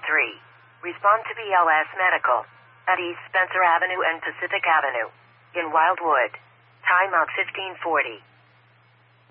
Respond to BLS Medical at East Spencer Avenue and Pacific Avenue in Wildwood. Timeout 1540.